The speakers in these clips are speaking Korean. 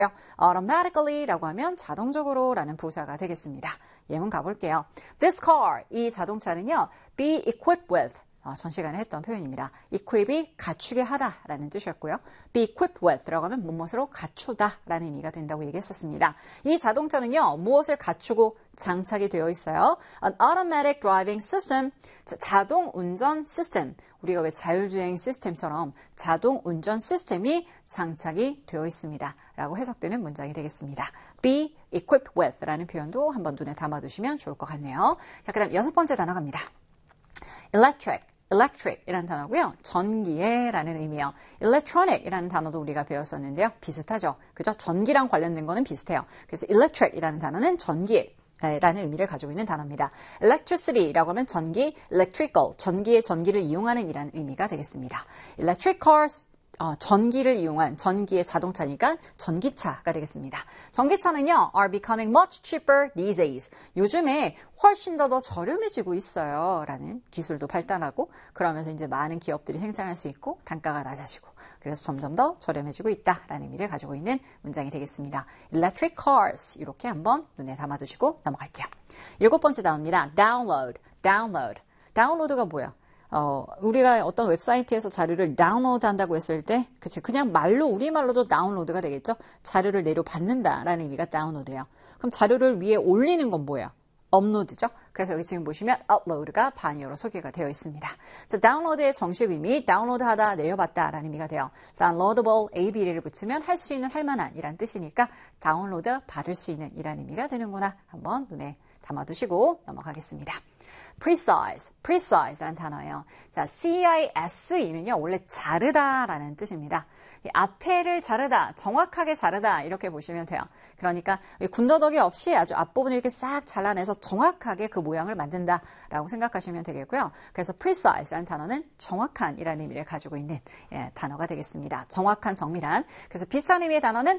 automatically라고 하면 자동적으로 라는 부사가 되겠습니다. 예문 가볼게요. This car, 이 자동차는요, be equipped with, 전 시간에 했던 표현입니다. equip이 갖추게 하다라는 뜻이었고요. be equipped with라고 하면 무엇으로 갖추다라는 의미가 된다고 얘기했었습니다. 이 자동차는요, 무엇을 갖추고 장착이 되어 있어요? An automatic driving system, 자동 운전 시스템. 우리가 왜 자율주행 시스템처럼 자동 운전 시스템이 장착이 되어 있습니다. 라고 해석되는 문장이 되겠습니다. be equipped with 라는 표현도 한번 눈에 담아두시면 좋을 것 같네요. 자, 그 다음 6번째 단어 갑니다. electric 이라는 단어고요. 전기에 라는 의미예요. electronic 이라는 단어도 우리가 배웠었는데요. 비슷하죠. 그죠? 전기랑 관련된 거는 비슷해요. 그래서 electric 이라는 단어는 전기에 라는 의미를 가지고 있는 단어입니다. electricity라고 하면 전기, electrical, 전기의 전기를 이용하는 이라는 의미가 되겠습니다. electric cars, 전기를 이용한 전기의 자동차니까 전기차가 되겠습니다. 전기차는요, are becoming much cheaper these days. 요즘에 훨씬 더 저렴해지고 있어요. 라는 기술도 발달하고, 그러면서 이제 많은 기업들이 생산할 수 있고, 단가가 낮아지고, 그래서 점점 더 저렴해지고 있다라는 의미를 가지고 있는 문장이 되겠습니다. electric cars. 이렇게 한번 눈에 담아두시고 넘어갈게요. 7번째 단어입니다. 다운로드가 뭐야? 우리가 어떤 웹사이트에서 자료를 다운로드 한다고 했을 때, 그냥 우리말로도 다운로드가 되겠죠? 자료를 내려받는다라는 의미가 다운로드예요. 그럼 자료를 위에 올리는 건 뭐예요? 업로드죠? 그래서 여기 지금 보시면 upload가 반의어로 소개가 되어 있습니다. 자, 다운로드의 정식 의미, 다운로드하다, 내려받다 라는 의미가 돼요. downloadable, AB를 붙이면 할 수 있는, 할 만한 이란 뜻이니까 다운로드 받을 수 있는 이란 의미가 되는구나. 한번 눈에 담아두시고 넘어가겠습니다. precise라는 단어예요. 자, CISE는요, 원래 자르다라는 뜻입니다. 이 앞에를 자르다, 정확하게 자르다 이렇게 보시면 돼요. 그러니까 군더더기 없이 아주 앞부분을 이렇게 싹 잘라내서 정확하게 그 모양을 만든다라고 생각하시면 되겠고요. 그래서 precise라는 단어는 정확한이라는 의미를 가지고 있는 단어가 되겠습니다. 정확한, 정밀한. 그래서 비슷한 의미의 단어는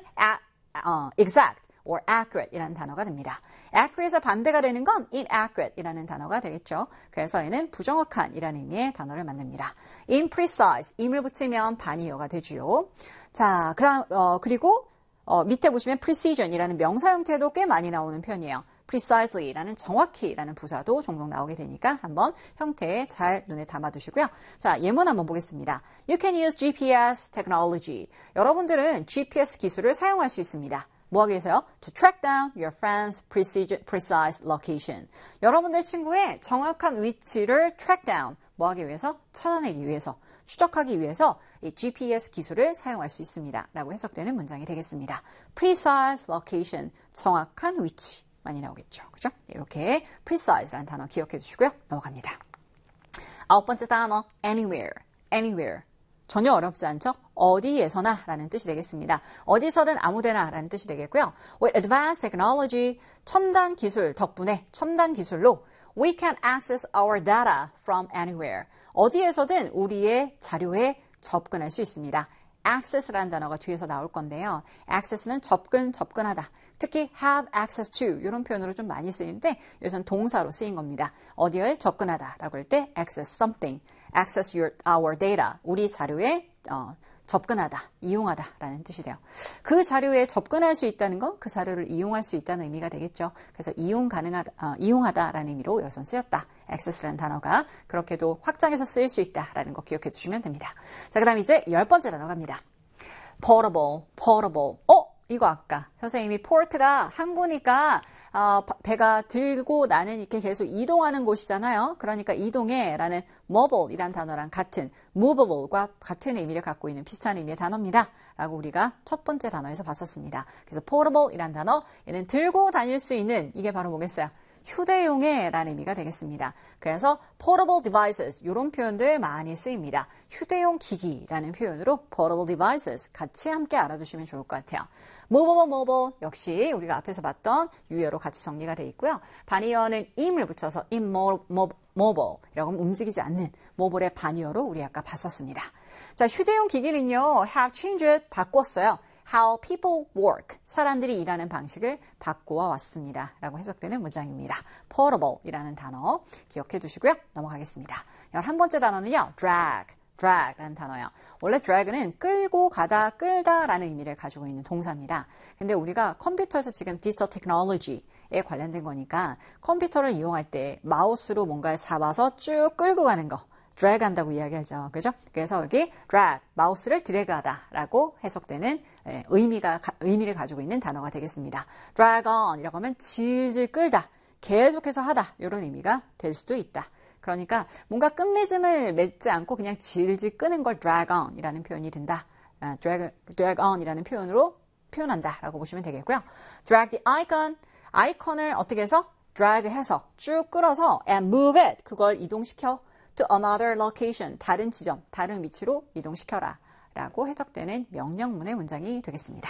exact or accurate 이라는 단어가 됩니다. accurate에서 반대가 되는 건 inaccurate 이라는 단어가 되겠죠. 그래서 얘는 부정확한 이라는 의미의 단어를 만듭니다. imprecise, 임을 붙이면 반의어가 되지요. 자, 그리고 밑에 보시면 precision 이라는 명사 형태도 꽤 많이 나오는 편이에요. precisely 라는 정확히 라는 부사도 종종 나오게 되니까 한번 형태에 잘 눈에 담아두시고요. 자, 예문 한번 보겠습니다. You can use GPS technology. 여러분들은 GPS 기술을 사용할 수 있습니다. 뭐 하기 위해서요? To track down your friend's precise location. 여러분들 친구의 정확한 위치를 track down. 뭐 하기 위해서? 찾아내기 위해서, 추적하기 위해서 이 GPS 기술을 사용할 수 있습니다. 라고 해석되는 문장이 되겠습니다. Precise location, 정확한 위치. 많이 나오겠죠. 그죠? 이렇게 precise라는 단어 기억해 주시고요. 넘어갑니다. 9번째 단어, anywhere. 전혀 어렵지 않죠? 어디에서나 라는 뜻이 되겠습니다. 어디서든 아무데나 라는 뜻이 되겠고요. With advanced technology, 첨단 기술 덕분에, 첨단 기술로 we can access our data from anywhere. 어디에서든 우리의 자료에 접근할 수 있습니다. access라는 단어가 뒤에서 나올 건데요. access는 접근하다. 특히 have access to 이런 표현으로 좀 많이 쓰이는데 여기서는 동사로 쓰인 겁니다. 어디에 접근하다라고 할 때 access something, access our data, 우리 자료에 접근하다, 이용하다라는 뜻이 돼요. 그 자료에 접근할 수 있다는 건 그 자료를 이용할 수 있다는 의미가 되겠죠. 그래서 이용하다라는 의미로 여기서 쓰였다. access라는 단어가 그렇게도 확장해서 쓰일 수 있다라는 거 기억해 주시면 됩니다. 자, 그 다음 이제 10번째 단어 갑니다. portable. 이거 아까 선생님이 port가 항구니까 배가 들고 나는 이렇게 계속 이동하는 곳이잖아요. 그러니까 이동해 라는 mobile 이란 단어랑 같은 movable과 같은 의미를 갖고 있는 비슷한 의미의 단어입니다. 라고 우리가 첫 번째 단어에서 봤었습니다. 그래서 portable 이란 단어, 얘는 들고 다닐 수 있는, 이게 바로 뭐겠어요? 휴대용의 라는 의미가 되겠습니다. 그래서 portable devices 이런 표현들 많이 쓰입니다. 휴대용 기기라는 표현으로 portable devices 같이 함께 알아두시면 좋을 것 같아요. mobile 역시 우리가 앞에서 봤던 유효로 같이 정리가 되어 있고요. 반의어는 im을 붙여서 immobile 이라고 하면 움직이지 않는 mobile의 반의어로 우리 아까 봤었습니다. 자, 휴대용 기기는요, have changed, 바꿨어요. How people work, 사람들이 일하는 방식을 바꾸어 왔습니다. 라고 해석되는 문장입니다. portable 이라는 단어 기억해 두시고요. 넘어가겠습니다. 11번째 단어는요, drag drag라는 단어예요. 원래 drag는 끌고 가다, 끌다라는 의미를 가지고 있는 동사입니다. 근데 우리가 컴퓨터에서 지금 디지털 테크놀로지에 관련된 거니까 컴퓨터를 이용할 때 마우스로 뭔가를 잡아서 쭉 끌고 가는 거 drag 한다고 이야기하죠. 그죠? 그래서 여기 drag, 마우스를 드래그하다라고 해석되는 의미를 가지고 있는 단어가 되겠습니다. drag on 이라고 하면 질질 끌다, 계속해서 하다 이런 의미가 될 수도 있다. 그러니까 뭔가 끝맺음을 맺지 않고 그냥 질질 끄는 걸 drag on 이라는 표현이 된다. drag on 이라는 표현으로 표현한다 라고 보시면 되겠고요. drag the icon, 아이콘을 어떻게 해서? drag 해서 쭉 끌어서 and move it, 그걸 이동시켜 to another location, 다른 지점, 다른 위치로 이동시켜라 라고 해석되는 명령문의 문장이 되겠습니다.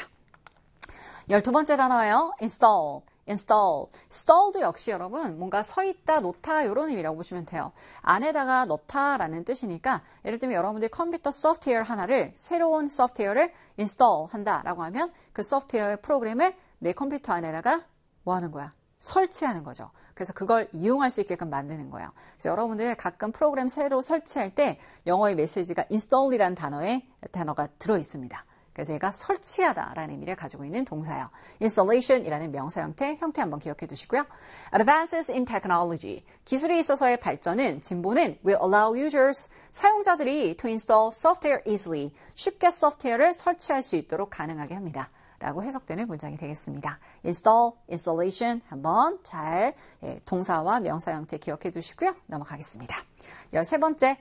12번째 단어예요. install. install도 역시 여러분 뭔가 서 있다, 놓다 이런 의미라고 보시면 돼요. 안에다가 넣다라는 뜻이니까 예를 들면 여러분들이 컴퓨터 소프트웨어 하나를, 새로운 소프트웨어를 install 한다라고 하면 그 소프트웨어 프로그램을 내 컴퓨터 안에다가 뭐 하는 거야? 설치하는 거죠. 그래서 그걸 이용할 수 있게끔 만드는 거예요. 그래서 여러분들 가끔 프로그램 새로 설치할 때 영어의 메시지가 install이라는 단어가 들어 있습니다. 그래서 얘가 설치하다라는 의미를 가지고 있는 동사예요. installation이라는 명사 형태 한번 기억해 두시고요. advances in technology, 기술에 있어서의 발전은, 진보는 will allow users, 사용자들이 to install software easily, 쉽게 소프트웨어를 설치할 수 있도록 가능하게 합니다. 라고 해석되는 문장이 되겠습니다. install, installation 한번 잘 동사와 명사 형태 기억해 두시고요. 넘어가겠습니다. 13번째,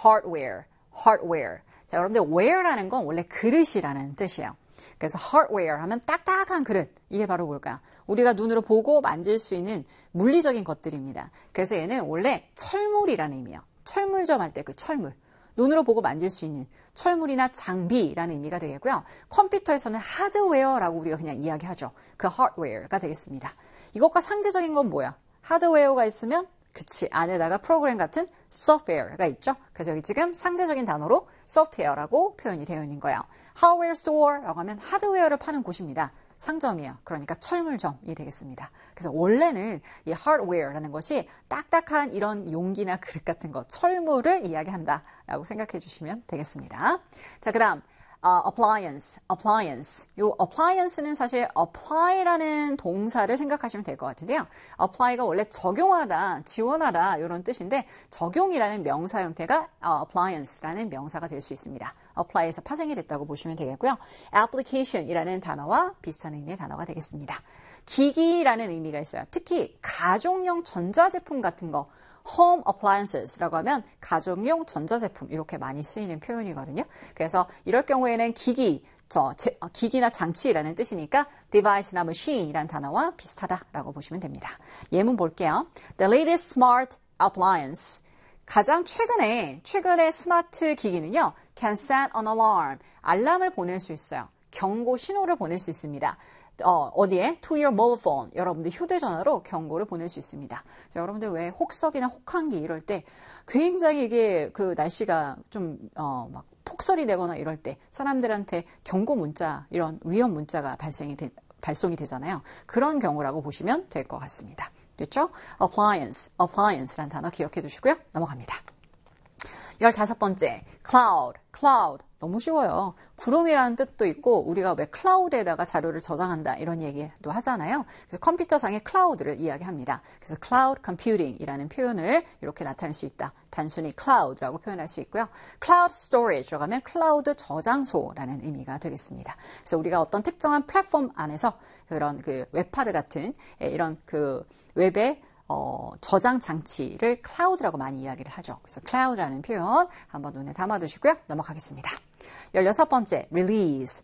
hardware. 자, 여러분들 ware라는 건 원래 그릇이라는 뜻이에요. 그래서 hardware 하면 딱딱한 그릇. 이게 바로 뭘까요? 우리가 눈으로 보고 만질 수 있는 물리적인 것들입니다. 그래서 얘는 원래 철물이라는 의미예요. 철물점 할 때 그 철물. 눈으로 보고 만질 수 있는 철물이나 장비라는 의미가 되겠고요. 컴퓨터에서는 하드웨어라고 우리가 그냥 이야기하죠. 그 하드웨어가 되겠습니다. 이것과 상대적인 건 뭐야? 하드웨어가 있으면 그치, 안에다가 프로그램 같은 소프트웨어가 있죠. 그래서 여기 지금 상대적인 단어로 소프트웨어라고 표현이 되어 있는 거예요. Hardware store라고 하면 하드웨어를 파는 곳입니다. 상점이에요. 그러니까 철물점이 되겠습니다. 그래서 원래는 이 hardware라는 것이 딱딱한 이런 용기나 그릇 같은 거, 철물을 이야기한다라고 생각해 주시면 되겠습니다. 자, 그 다음 appliance. 요 appliance는 사실 apply라는 동사를 생각하시면 될 것 같은데요. apply가 원래 적용하다, 지원하다 이런 뜻인데 적용이라는 명사 형태가 appliance라는 명사가 될 수 있습니다. apply에서 파생이 됐다고 보시면 되겠고요. application이라는 단어와 비슷한 의미의 단어가 되겠습니다. 기기라는 의미가 있어요. 특히 가정용 전자제품 같은 거, home applicens라고 하면 가정용 전자제품 이렇게 많이 쓰이는 표현이거든요. 그래서 이럴 경우에는 기기나 장치라는 뜻이니까 device나 machine이라는 단어와 비슷하다라고 보시면 됩니다. 예문 볼게요. The latest smart appliance. 가장 최근에 스마트 기기는요. can set an alarm. 알람을 보낼 수 있어요. 경고 신호를 보낼 수 있습니다. 어디에? To your mobile phone. 여러분들 휴대전화로 경고를 보낼 수 있습니다. 자, 여러분들 왜 혹석이나 혹한기 이럴 때 굉장히 이게 그 날씨가 좀 막 폭설이 되거나 이럴 때 사람들한테 경고 문자, 이런 위험 문자가 발송이 되잖아요. 그런 경우라고 보시면 될 것 같습니다. 됐죠? appliance라는 단어 기억해 두시고요. 넘어갑니다. 15번째, cloud. 너무 쉬워요. 구름이라는 뜻도 있고 우리가 왜 클라우드에다가 자료를 저장한다 이런 얘기도 하잖아요. 그래서 컴퓨터상의 클라우드를 이야기합니다. 그래서 cloud computing이라는 표현을 이렇게 나타낼 수 있다. 단순히 cloud라고 표현할 수 있고요. cloud storage라고 하면 클라우드 저장소라는 의미가 되겠습니다. 그래서 우리가 어떤 특정한 플랫폼 안에서 그런 그 웹하드 같은 이런 그 웹의 저장 장치를 클라우드라고 많이 이야기를 하죠. 그래서 클라우드라는 표현 한번 눈에 담아두시고요. 넘어가겠습니다. 16번째, release.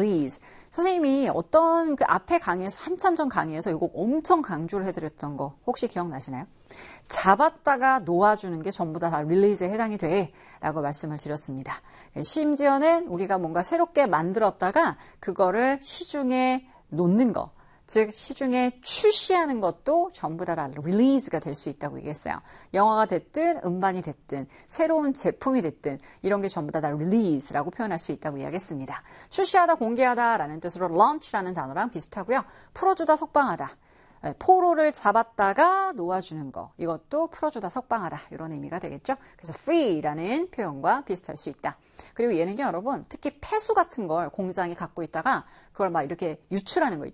선생님이 어떤 그 앞에 강의에서 한참 전 강의에서 이거 엄청 강조를 해드렸던 거 혹시 기억나시나요? 잡았다가 놓아주는 게 전부 다 release에 해당이 돼 라고 말씀을 드렸습니다. 심지어는 우리가 뭔가 새롭게 만들었다가 그거를 시중에 놓는 거, 즉 시중에 출시하는 것도 전부 다 release가 될 수 있다고 얘기했어요. 영화가 됐든 음반이 됐든 새로운 제품이 됐든 이런 게 전부 다 release라고 표현할 수 있다고 이야기했습니다. 출시하다, 공개하다라는 뜻으로 launch라는 단어랑 비슷하고요. 풀어주다, 속방하다. 포로를 잡았다가 놓아주는 거, 이것도 풀어주다 석방하다 이런 의미가 되겠죠. 그래서 free라는 표현과 비슷할 수 있다. 그리고 얘는요 여러분, 특히 폐수 같은 걸 공장이 갖고 있다가 그걸 막 이렇게 유출하는 거 있죠.